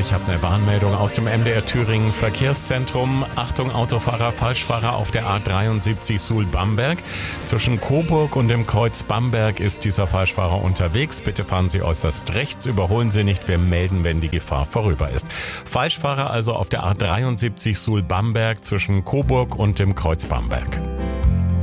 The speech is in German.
Ich habe eine Warnmeldung aus dem MDR Thüringen Verkehrszentrum. Achtung, Autofahrer, Falschfahrer auf der A73 Suhl-Bamberg. Zwischen Coburg und dem Kreuz Bamberg ist dieser Falschfahrer unterwegs. Bitte fahren Sie äußerst rechts, überholen Sie nicht. Wir melden, wenn die Gefahr vorüber ist. Falschfahrer also auf der A73 Suhl-Bamberg zwischen Coburg und dem Kreuz Bamberg.